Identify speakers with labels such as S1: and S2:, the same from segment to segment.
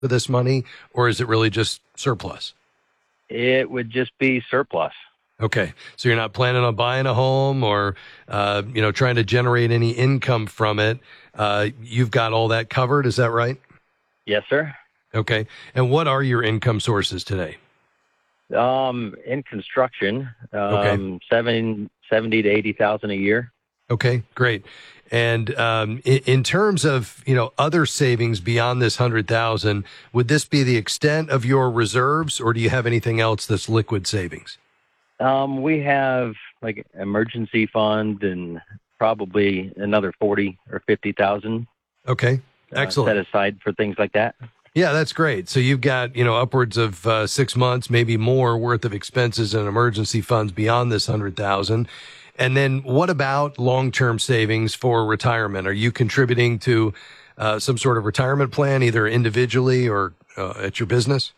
S1: for this money, or is it really just surplus?
S2: It would just be surplus.
S1: Okay. So you're not planning on buying a home or, trying to generate any income from it. You've got all that covered. Is that right?
S2: Yes, sir.
S1: Okay. And what are your income sources today?
S2: In construction,
S1: Okay.
S2: 70 to 80,000 a year.
S1: Okay, great. And in terms of, other savings beyond this 100,000, would this be the extent of your reserves, or do you have anything else that's liquid savings?
S2: We have like emergency fund and probably another 40 or 50,000.
S1: Okay, excellent.
S2: Set aside for things like that.
S1: Yeah, that's great. So you've got, upwards of 6 months, maybe more worth of expenses and emergency funds beyond this 100,000. And then what about long-term savings for retirement? Are you contributing to some sort of retirement plan, either individually or at your business?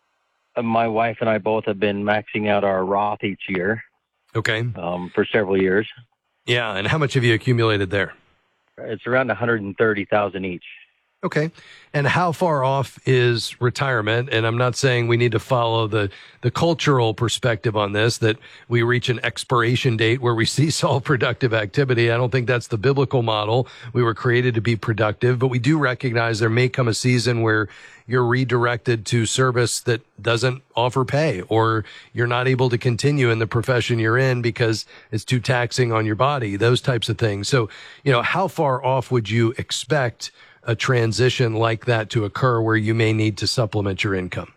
S2: My wife and I both have been maxing out our Roth each year.
S1: Okay.
S2: For several years.
S1: Yeah. And how much have you accumulated there?
S2: It's around 130,000 each.
S1: Okay. And how far off is retirement? And I'm not saying we need to follow the cultural perspective on this, that we reach an expiration date where we cease all productive activity. I don't think that's the biblical model. We were created to be productive, but we do recognize there may come a season where you're redirected to service that doesn't offer pay, or you're not able to continue in the profession you're in because it's too taxing on your body, those types of things. So, how far off would you expect a transition like that to occur where you may need to supplement your income?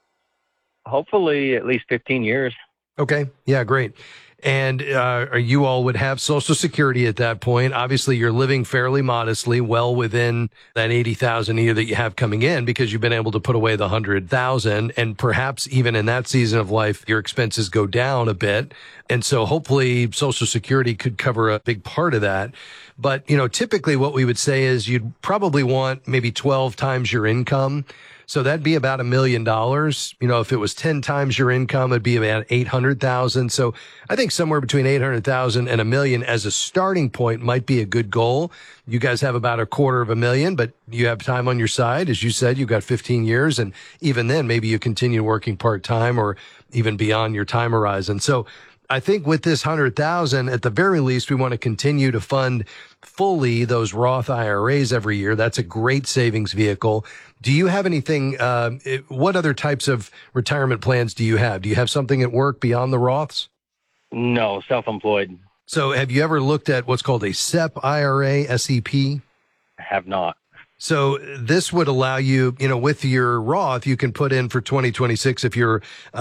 S2: Hopefully at least 15 years.
S1: Okay. Yeah, great. And you all would have Social Security at that point. Obviously, you're living fairly modestly, well within that 80,000 a year that you have coming in, because you've been able to put away the 100,000. And perhaps even in that season of life, your expenses go down a bit. And so hopefully Social Security could cover a big part of that. But, typically what we would say is you'd probably want maybe 12 times your income. So that'd be about $1 million. If it was 10 times your income, it'd be about 800,000. So I think somewhere between 800,000 and $1 million as a starting point might be a good goal. You guys have about $250,000, but you have time on your side. As you said, you've got 15 years. And even then, maybe you continue working part-time or even beyond your time horizon. So I think with this 100,000, at the very least, we want to continue to fund fully those Roth IRAs every year. That's a great savings vehicle. Do you have anything, what other types of retirement plans do you have? Do you have something at work beyond the Roths?
S2: No, self-employed.
S1: So have you ever looked at what's called a SEP IRA, SEP?
S2: I have not.
S1: So this would allow you, with your Roth, you can put in for 2026 if you're,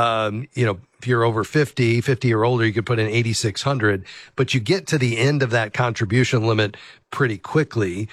S1: if you're over 50 or older, you could put in 8,600, but you get to the end of that contribution limit pretty quickly.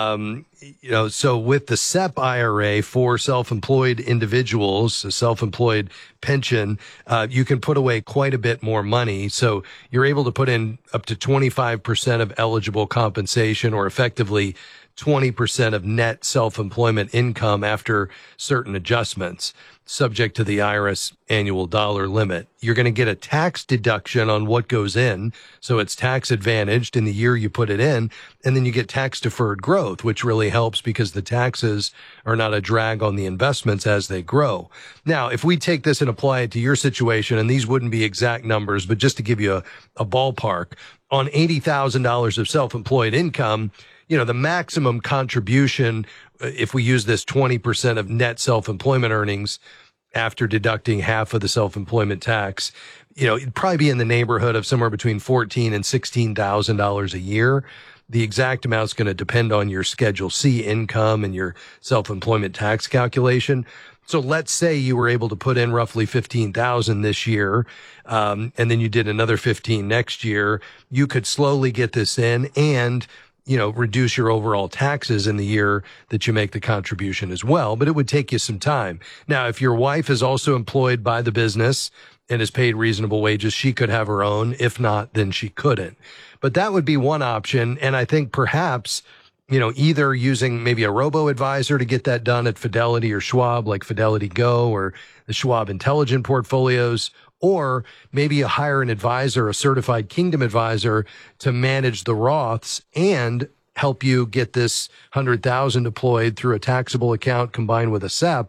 S1: So with the SEP IRA for self-employed individuals, a self-employed pension, you can put away quite a bit more money. So you're able to put in up to 25% of eligible compensation, or effectively 20% of net self-employment income after certain adjustments, subject to the IRS annual dollar limit. You're going to get a tax deduction on what goes in, so it's tax advantaged in the year you put it in, and then you get tax deferred growth, which really helps because the taxes are not a drag on the investments as they grow. Now, if we take this and apply it to your situation, and these wouldn't be exact numbers, but just to give you a ballpark, on $80,000 of self-employed income, the maximum contribution, if we use this 20% of net self-employment earnings after deducting half of the self-employment tax, it'd probably be in the neighborhood of somewhere between $14,000 and $16,000 a year. The exact amount's going to depend on your Schedule C income and your self-employment tax calculation. So let's say you were able to put in roughly 15,000 this year, and then you did another 15 next year. You could slowly get this in and reduce your overall taxes in the year that you make the contribution as well, but it would take you some time. Now, if your wife is also employed by the business and is paid reasonable wages, she could have her own. If not, then she couldn't. But that would be one option. And I think perhaps, either using maybe a robo-advisor to get that done at Fidelity or Schwab, like Fidelity Go or the Schwab Intelligent Portfolios, or maybe you hire an advisor, a certified Kingdom advisor, to manage the Roths and help you get this 100,000 deployed through a taxable account combined with a SEP.